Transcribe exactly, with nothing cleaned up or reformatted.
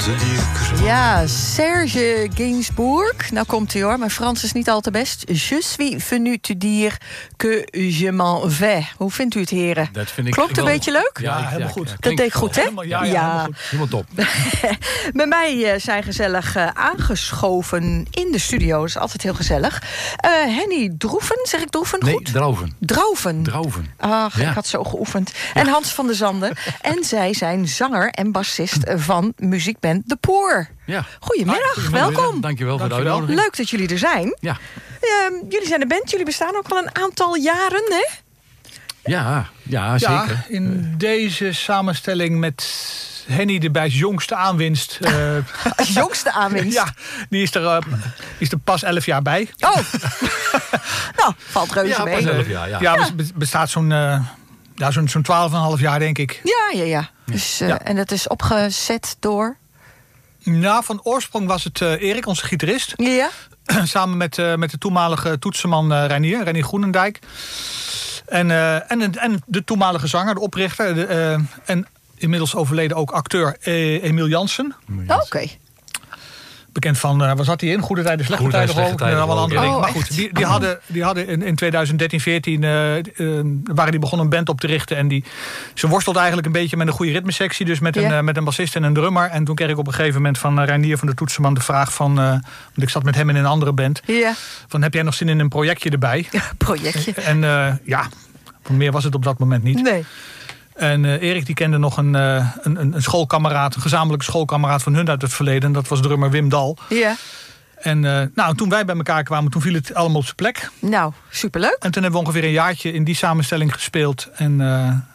Ja, Serge Gainsbourg. Nou komt hij hoor, mijn Frans is niet al te best. Je suis venu te dire que je m'en vais. Hoe vindt u het, heren? Dat vind ik Klopt een wel... beetje leuk? Ja, helemaal ja, goed. Ja, dat deed ik goed, hè? Helemaal, ja, ja, ja. helemaal goed. Helemaal top. Bij mij uh, zijn gezellig uh, aangeschoven in de studio. Dat is altijd heel gezellig. Uh, Henny Droeven, zeg ik Droeven Nee, goed? Droven. Droven. Droven. Ach, Ja. ik had zo geoefend. En Hans van der Zanden. En zij zijn zanger en bassist van muziekband The Poor. Ja. Goedemiddag, Goedemiddag. welkom. Dankjewel voor de Dankjewel. uitnodiging. Leuk dat jullie er zijn. Ja. Uh, jullie zijn een band, jullie bestaan ook al een aantal jaren, hè? Ja, ja, Ja, zeker. in deze samenstelling met Henny de bij jongste aanwinst. Uh, Als jongste aanwinst. ja, die is er, uh, die is er pas elf jaar bij. Oh, nou, valt reuze Ja, mee. pas elf jaar, ja. Ja, ja. be- bestaat zo'n uh, ja, zo'n zo'n twaalf en een half jaar, denk ik. Ja, ja, ja. Dus, uh, Ja. En dat is opgezet door... Nou, van oorsprong was het uh, Erik, onze gitarist. Ja. Samen met, uh, met de toenmalige toetsenman uh, Reinier, Reinier Groenendijk. En, uh, en, en de toenmalige zanger, de oprichter. De, uh, en inmiddels overleden ook acteur uh, Emiel Jansen. Oké. Okay. Bekend van, uh, waar zat hij in? Goede tijden, slechte Goede tijden. tijden, slechte gewoon. tijden, Allemaal andere ja. dingen. Maar Oh, goed, echt? die, die hadden, die hadden in, in twintig dertien, veertien uh, uh, waren die begonnen een band op te richten. En die, ze worstelde eigenlijk een beetje met een goede ritmesectie. Dus met, Ja. een, uh, met een bassist en een drummer. En toen kreeg ik op een gegeven moment van uh, Reinier van de Toetsenman de vraag van... Uh, want ik zat met hem in een andere band. Ja. Van, heb jij nog zin in een projectje erbij? Ja, projectje. En uh, ja, meer was het op dat moment niet. Nee. En uh, Erik die kende nog een, uh, een, een schoolkameraad, een gezamenlijke schoolkameraad van hun uit het verleden. En dat was drummer Wim Dal. Ja. En uh, nou, toen wij bij elkaar kwamen, toen viel het allemaal op zijn plek. Nou, superleuk. En toen hebben we ongeveer een jaartje in die samenstelling gespeeld. En uh,